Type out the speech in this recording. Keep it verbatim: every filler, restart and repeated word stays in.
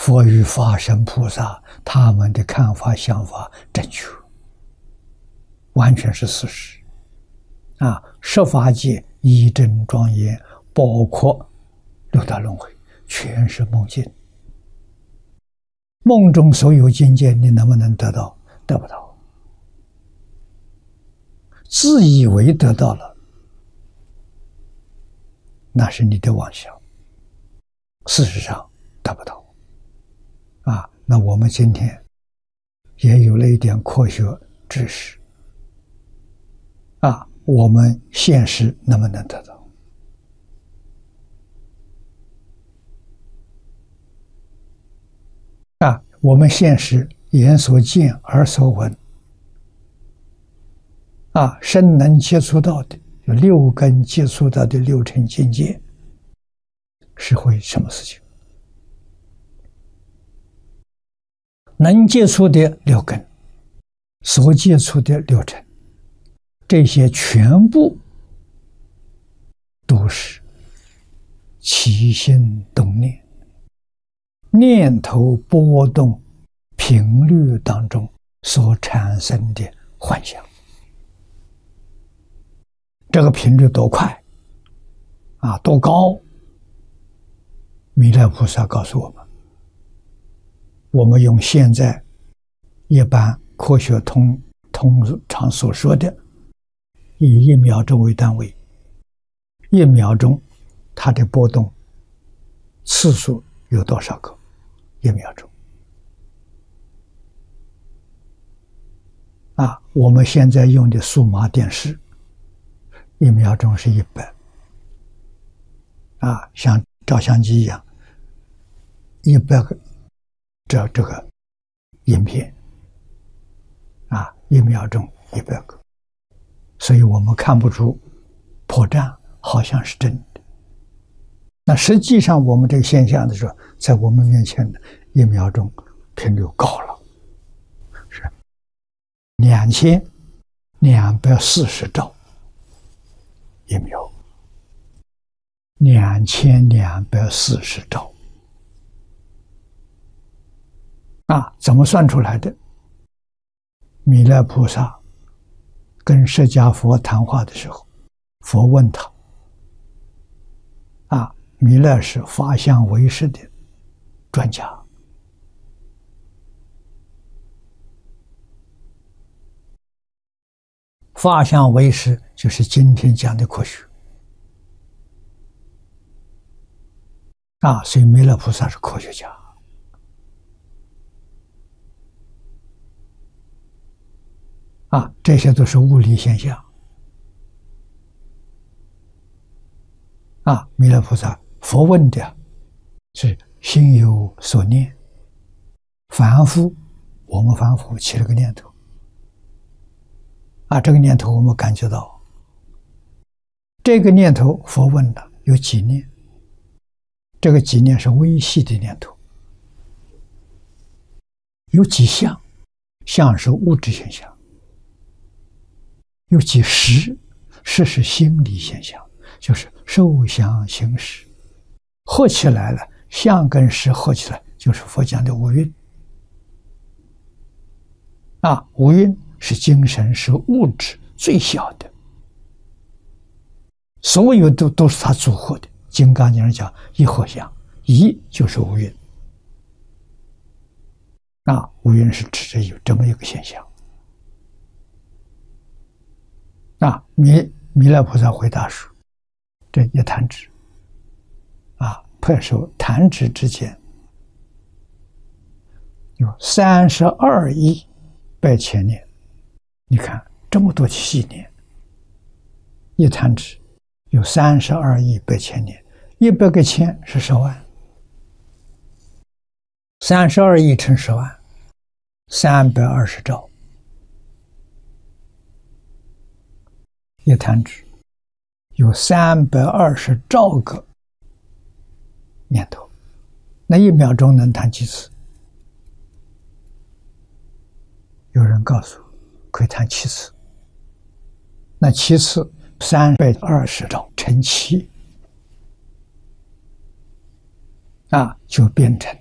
佛与法身菩萨他们的看法想法正确，完全是事实。啊，十法界一真庄严，包括六道轮回，全是梦境。梦中所有境界，你能不能得到？得不到。自以为得到了，那是你的妄想，事实上得不到。啊，那我们今天也有了一点科学知识。啊，我们现实能不能得到？啊，我们现实眼所见、耳所闻，啊，身能接触到的，有六根接触到的六尘境界，是会什么事情？能接触的六根，所接触的六尘，这些全部都是起心动念。念头波动频率当中所产生的幻想，这个频率多快啊，多高？弥勒菩萨告诉我们，我们用现在一般科学通通常所说的，以一秒钟为单位，一秒钟它的波动次数有多少个？一秒钟啊！我们现在用的数码电视，一秒钟是一百啊，像照相机一样，一百个这这个影片啊，一秒钟一百个，所以我们看不出破绽，好像是真的。那实际上我们这个现象的时候，在我们面前的一秒钟频率高了，是两千两百四十兆一秒，两千两百四十兆啊！怎么算出来的？弥勒菩萨跟释迦佛谈话的时候，佛问他啊。弥勒是法相唯识的专家，法相唯识就是今天讲的科学啊，所以弥勒菩萨是科学家啊，这些都是物理现象啊。弥勒菩萨佛问的是心有所念，凡夫，我们凡夫起了个念头啊，这个念头我们感觉到，这个念头佛问了有几念？这个几念是微细的念头，有几相？相是物质现象，有几识？识是心理现象，就是受想行识。合起来了，相跟识合起来就是佛讲的五蕴啊。五蕴是精神，是物质最小的，所有都都是它组合的。金刚经上讲一合相，一就是五蕴啊。五蕴是指着有这么一个现象啊。弥弥勒菩萨回答说：“这一弹指。”啊，拍手弹指之间，有三十二亿百千年。你看这么多细年，一弹指有三十二亿百千年，一百个千是十万，三十二亿乘十万，三百二十兆。一弹指有三百二十兆个念头，那一秒钟能弹几次？有人告诉我可以弹七次，那七次三百二十兆乘七啊，就变成